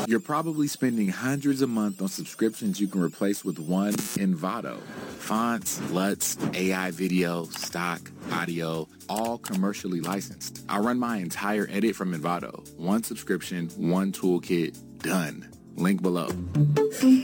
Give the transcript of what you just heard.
You're probably spending hundreds a month on subscriptions you can replace with one Envato. Fonts, LUTs, AI video, stock, audio, all commercially licensed. I run my entire edit from Envato. One subscription, one toolkit, done. Link below.